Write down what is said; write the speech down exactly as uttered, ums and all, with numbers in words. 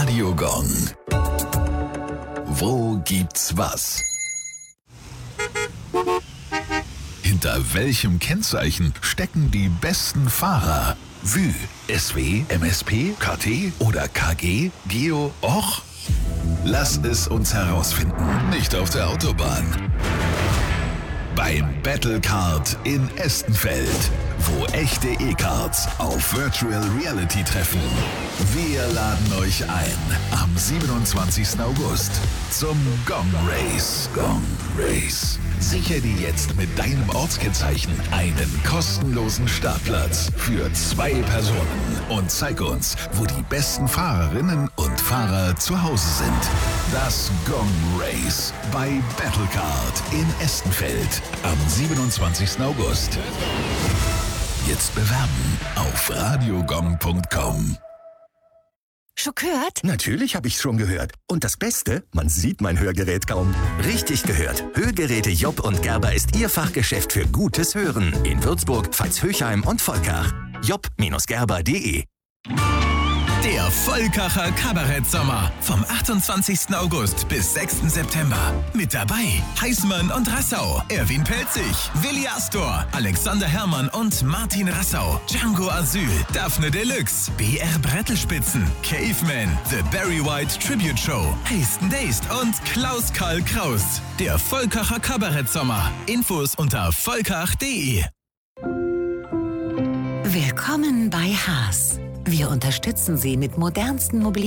Radio Gong. Wo gibt's was? Hinter welchem Kennzeichen stecken die besten Fahrer? Vü, S W, M S P, K T oder K G, Geo, Och? Lass es uns herausfinden, nicht auf der Autobahn. Beim Battlecard in Estenfeld, wo echte E-Cards auf Virtual Reality treffen. Wir laden euch ein am siebenundzwanzigsten August zum Gong Race. Gong Race. Sichere dir jetzt mit deinem Ortskennzeichen einen kostenlosen Startplatz für zwei Personen und zeig uns, wo die besten Fahrerinnen und Fahrer zu Hause sind. Das Gong Race bei Battlecard in Estenfeld am siebenundzwanzigsten August. Jetzt bewerben auf radiogong punkt com. Schon gehört? Natürlich habe ich's schon gehört. Und das Beste, man sieht mein Hörgerät kaum. Richtig gehört. Hörgeräte Job und Gerber ist Ihr Fachgeschäft für gutes Hören. In Würzburg, Veitshöchheim und Volkach. job Gerber punkt de. Der Volkacher Kabarett-Sommer vom achtundzwanzigsten August bis sechsten September. Mit dabei Heißmann und Rassau, Erwin Pelzig, Willi Astor, Alexander Herrmann und Martin Rassau, Django Asyl, Daphne Deluxe, B R Brettelspitzen, Caveman, The Barry White Tribute Show, Hasten Dazed und Klaus Karl Kraus. Der Volkacher Kabarett-Sommer. Infos unter volkach punkt de. Willkommen bei Haas. Wir unterstützen Sie mit modernsten Mobilitäten.